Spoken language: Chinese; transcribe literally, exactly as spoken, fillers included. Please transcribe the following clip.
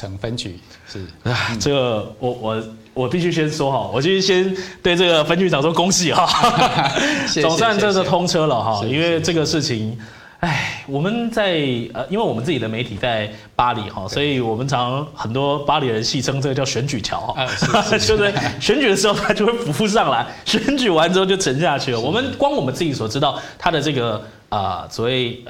成分局是啊，这个我我我必须先说哈，我必须先对这个分局长说恭喜哈，总算这个通车了哈，因为这个事情。哎，我们在呃，因为我们自己的媒体在巴黎哈，所以我们常很多巴黎人戏称这个叫选举桥哈，就是选举的时候它就会浮上来，选举完之后就沉下去了。我们光我们自己所知道它的这个啊、呃、所谓。